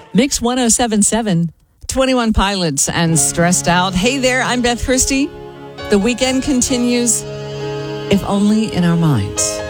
Mix 1077, 21 Pilots and Stressed Out. Hey there, I'm Beth Christie. The weekend continues, if only in our minds.